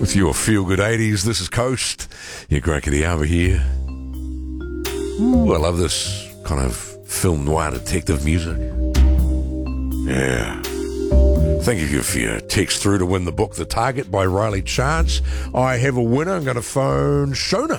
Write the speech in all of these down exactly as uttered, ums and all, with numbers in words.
With your feel-good eighties, this is Coast. Your Greg Kadiava here. Ooh, I love this kind of film noir detective music. Yeah. Thank you for your text through to win the book The Target by Riley Chance. I have a winner. I'm going to phone Shona.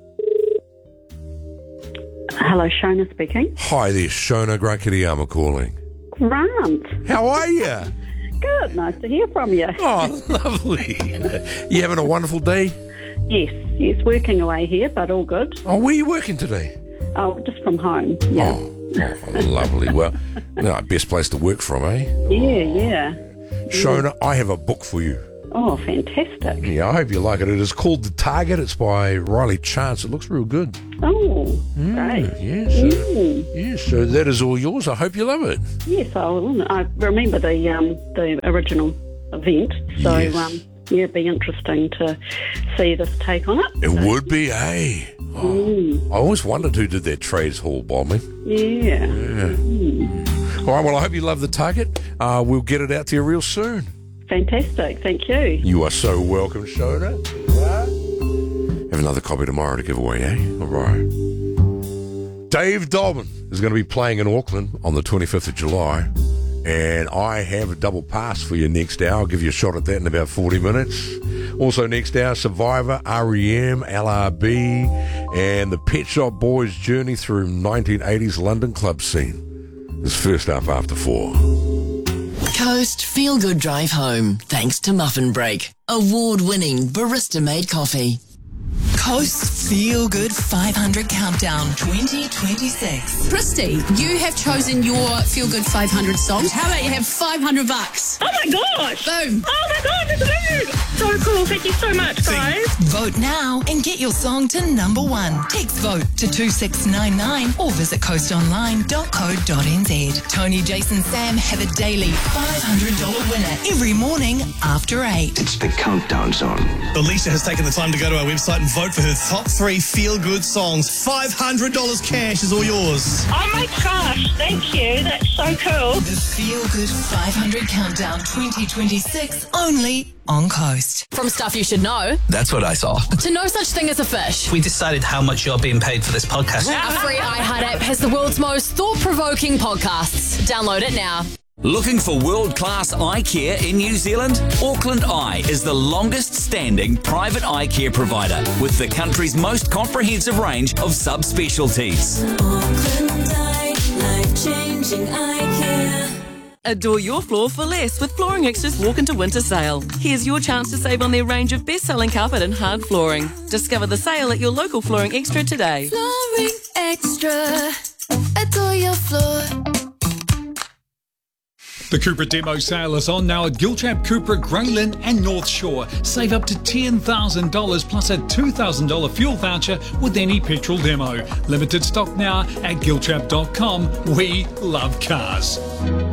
Hello, Shona speaking. Hi there, Shona. Greg Kadiava calling. Grant. How are you? Good, nice to hear from you. Oh, lovely. You having a wonderful day? Yes, yes, working away here, but all good. Oh, where are you working today? Oh, just from home, yeah. Oh, oh lovely. Well, no, best place to work from, eh? Yeah, yeah. Shona, I have a book for you. Oh, fantastic. Yeah, I hope you like it. It is called The Target. It's by Riley Chance. It looks real good. Oh, Mm, great. yes, so, Mm. yes, so that is all yours. I hope you love it. Yes, I, I remember the um, the original event, so Yes. um, yeah, it'd be interesting to see this take on it. It would be, eh? Oh, Mm. I always wondered who did that Trades Hall bombing. Yeah. Yeah. Mm. All right, well, I hope you love The Target. Uh, we'll get it out to you real soon. Fantastic, thank you. You are so welcome, Shona. Have another copy tomorrow to give away, eh? All right. Dave Dobbin is going to be playing in Auckland on the twenty-fifth of July, and I have a double pass for you next hour. I'll give you a shot at that in about forty minutes. Also next hour, Survivor, R E M, L R B, and the Pet Shop Boys' journey through nineteen eighties London club scene. This first up after four. Coast Feel Good Drive Home, thanks to Muffin Break, award-winning barista-made coffee. Coast Feel Good five hundred Countdown twenty twenty-six. Christy, you have chosen your Feel Good five hundred songs. How about you have five hundred bucks? Oh my gosh! Boom. Oh my gosh, it's amazing! So cool, thank you so much, guys. Vote now and get your song to number one. Text vote to two six nine nine or visit coast online dot co dot n z. Tony, Jason, Sam have a daily five hundred dollars winner every morning after eight. It's the Countdown Zone. Alicia has taken the time to go to our website and vote for her top three feel-good songs. five hundred dollars cash is all yours. Oh my gosh, thank you, that's so cool. The Feel Good five hundred Countdown twenty twenty-six only on Coast. From stuff you should know That's what I saw. to no such thing as a fish. We decided how much you're being paid for this podcast. Our free iHeart app has the world's most thought-provoking podcasts. Download it now. Looking for world-class eye care in New Zealand? Auckland Eye is the longest-standing private eye care provider with the country's most comprehensive range of subspecialties. Auckland Eye, life-changing eye care. Adore your floor for less with Flooring Extra's Walk Into Winter Sale. Here's your chance to save on their range of best-selling carpet and hard flooring. Discover the sale at your local Flooring Extra today. Flooring Extra, adore your floor. The Cupra demo sale is on now at Giltrap, Cupra, Greylin and North Shore. Save up to ten thousand dollars plus a two thousand dollars fuel voucher with any petrol demo. Limited stock now at giltrap dot com. We love cars.